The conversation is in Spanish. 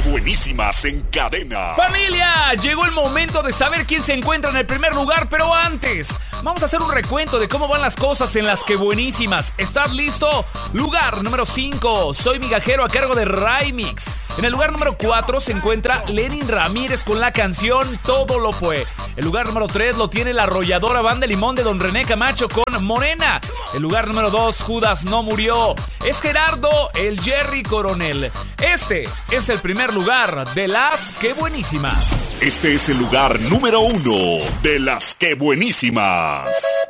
buenísimas en cadena. ¡Familia! Llegó el momento de saber quién se encuentra en el primer lugar, pero antes, vamos a hacer un recuento de cómo van las cosas en las que buenísimas. ¿Estás listo? Lugar número 5, Soy Migajero a cargo de Raimix. En el lugar número 4 se encuentra Lenin Ramírez con la canción Todo lo fue. El lugar número 3 lo tiene la arrolladora Banda Limón de Don René Camacho con Morena. El lugar número 2, Judas no murió. Es Gerardo el Jerry Coronel. Este es el primer lugar de las que buenísimas. Este es el lugar número 1 de las que buenísimas.